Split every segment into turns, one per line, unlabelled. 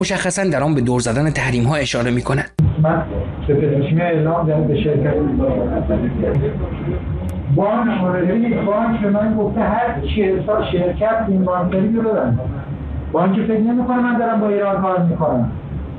مشخصاً در آن به دور زدن تحریم‌ها اشاره می‌کند.
من به پتروشیمی اعلام دادم به شرکت بانک به من گفته هر 40 سال شرکت این بانکداری رو بدن. بانک فکر نمی‌کنه من دارم با ایران کار می‌کنم.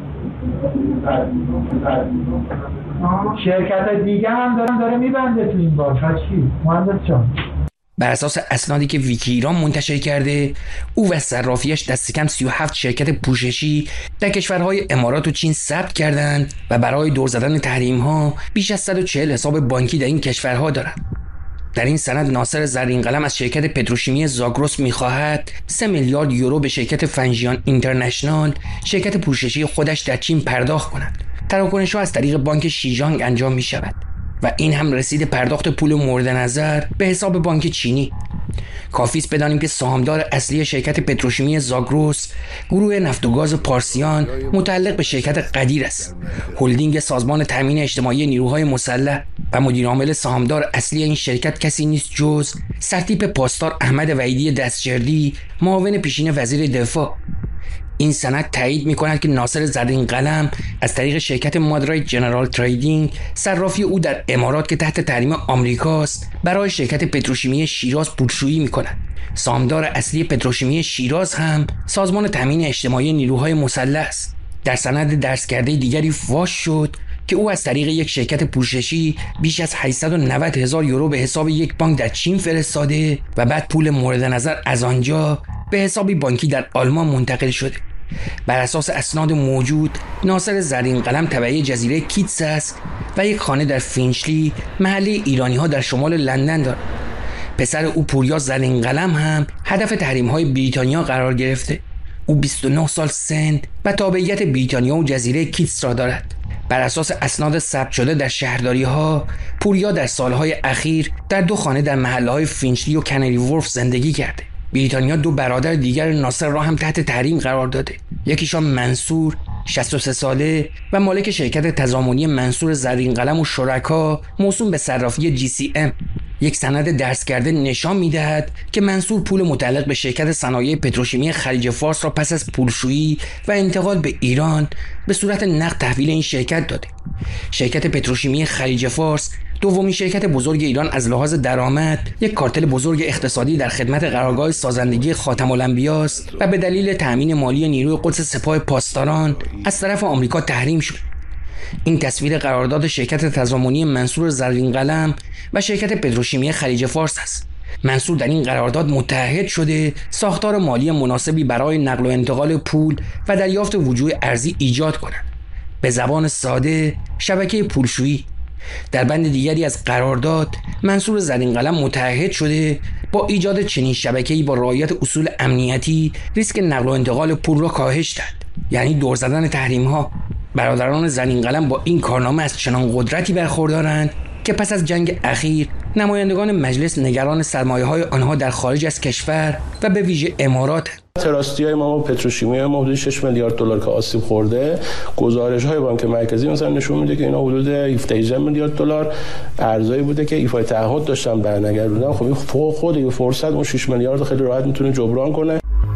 شرکت دیگه هم داره میبنده تو این بانک. چی؟ مهندس جان،
بر اساس اسنادی که ویکی ایران منتشر کرده، او و صرافیش دست کم 37 شرکت پوششی در کشورهای امارات و چین ثبت کردند و برای دور زدن تحریم‌ها بیش از 140 حساب بانکی در این کشورها دارند. در این سند ناصر زرینقلم از شرکت پتروشیمی زاگرس می‌خواهد 3 میلیارد یورو به شرکت فنژیان اینترنشنال، شرکت پوششی خودش در چین پرداخت کند. تراکنش‌ها از طریق بانک شیجانگ انجام می‌شود و این هم رسید پرداخت پول مورد نظر به حساب بانک چینی. کافی است بدانیم که سهامدار اصلی شرکت پتروشیمی زاگرس گروه نفت و گاز پارسیان متعلق به شرکت قدیر است، هلدینگ سازمان تامین اجتماعی نیروهای مسلح، و مدیر عامل سهامدار اصلی این شرکت کسی نیست جز سرتیپ پاسدار احمد وحیدی دستجردی، معاون پیشین وزیر دفاع. این سند تایید می‌کند که ناصر زرینقلم از طریق شرکت مادرایت جنرال تریدینگ، صرافی او در امارات که تحت تحریم آمریکاست، برای شرکت پتروشیمی شیراز پولشویی می‌کند. سهامدار اصلی پتروشیمی شیراز هم سازمان تامین اجتماعی نیروهای مسلح است. در سند درس کرده دیگری فاش شد که او از طریق یک شرکت پوششی بیش از 890,000 یورو به حساب یک بانک در چین فرستاده و بعد پول مورد نظر از آنجا به حسابی بانکی در آلمان منتقل شده. بر اساس اسناد موجود، ناصر زرینقلم تبعی جزیره کیتس است و یک خانه در فینچلی، محله ایرانی‌ها در شمال لندن دارد. پسر او پوریا زرینقلم هم هدف تحریم‌های بریتانیا قرار گرفته. او 29 سال سن و تابعیت بریتانیا و جزیره کیتس را دارد. بر اساس اسناد ثبت شده در شهرداری‌ها، پوریا در سالهای اخیر در 2 خانه در محله‌های فینچلی و کنری وورف زندگی کرده. بریتانیا 2 برادر دیگر ناصر را هم تحت تحریم قرار داده. یکیشان منصور 63 ساله و مالک شرکت تضامنی منصور زرینقلم و شرکا موسوم به صرافی GCM. یک سند درس کرده نشان می‌دهد که منصور پول متعلق به شرکت صنایع پتروشیمی خلیج فارس را پس از پولشویی و انتقال به ایران به صورت نقد تحویل این شرکت داده. شرکت پتروشیمی خلیج فارس دومین شرکت بزرگ ایران از لحاظ درآمد، یک کارتل بزرگ اقتصادی در خدمت قرارگاه سازندگی خاتم الانبیا است و به دلیل تأمین مالی نیروی قدس سپاه پاسداران از طرف آمریکا تحریم شد. این تصویر قرارداد شرکت تضامنی منصور زرینقلم و شرکت پتروشیمی خلیج فارس است. منصور در این قرارداد متعهد شده ساختار مالی مناسبی برای نقل و انتقال پول و دریافت وجوه ارزی ایجاد کند. به زبان ساده، شبکه پولشویی. در بند دیگری از قرارداد، منصور زرینقلم متعهد شده با ایجاد چنین شبکه‌ای با رعایت اصول امنیتی ریسک نقل و انتقال پول را کاهش دهد، یعنی دور زدن تحریم‌ها. برادران زرینقلم با این کارنامه از چنان قدرتی برخوردارند که پس از جنگ اخیر نمایندگان مجلس نگران سرمایه‌های آنها در خارج از کشور و به ویژه امارات.
تراستی‌های ما و پتروشیمی ما حدود 6 میلیارد دلار که آسیب خورده، گزارش‌های بانک مرکزی مثلا نشون میده که اینا حدود 17 میلیارد دلار ارزایی بوده که ایفای تعهد داشتن برنگردوندن. خب این خود این فرصت اون 6 میلیارد خیلی راحت میتونه جبران کنه.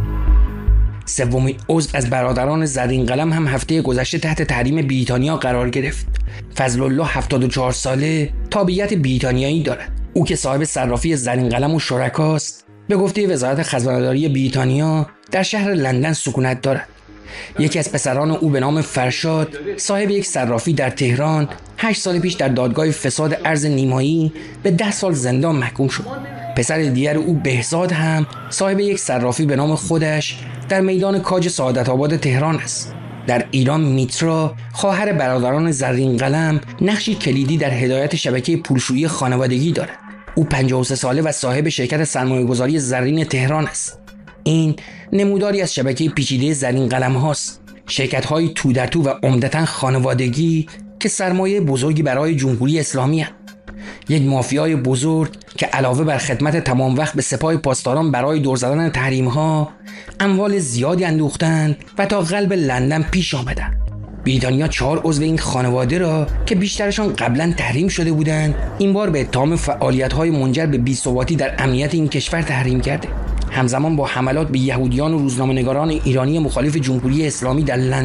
سومین عضو از برادران زرینقلم هم هفته گذشته تحت تحریم بریتانیا قرار گرفت. فضل الله 74 ساله، تابعیت بریتانیایی دارد. او که صاحب صرافی زرینقلم و شرکاست، به گفته وزارت خزانه‌داری بریتانیا در شهر لندن سکونت دارد. یکی از پسران او به نام فرشاد، صاحب یک صرافی در تهران، 8 سال پیش در دادگاه فساد ارز نیمایی به 10 سال زندان محکوم شد. پسر دیگر او بهزاد هم صاحب یک صرافی به نام خودش در میدان کاج سعادت آباد تهران است. در ایران میترا، خواهر برادران زرینقلم، نقشی کلیدی در هدایت شبکه پولشویی خانوادگی دارد. او 53 ساله و صاحب شرکت سرمایه‌گذاری زرین تهران است. این نموداری از شبکه پیچیده زرینقلم هاست. شرکت‌های تو در تو و عمدتاً خانوادگی که سرمایه بزرگی برای جمهوری اسلامی هست. یک مافیای بزرگ که علاوه بر خدمت تمام وقت به سپاه پاسداران برای دور زدن تحریم‌ها، اموال زیادی اندوختند و تا قلب لندن پیش آمدند. بریتانیا 4 عضو این خانواده را که بیشترشان قبلا تحریم شده بودند، این بار به اتهام فعالیت‌های منجر به بی‌ثباتی در امنیت این کشور تحریم کرده. همزمان با حملات به یهودیان و روزنامه‌نگاران ایرانی مخالف جمهوری اسلامی در لندن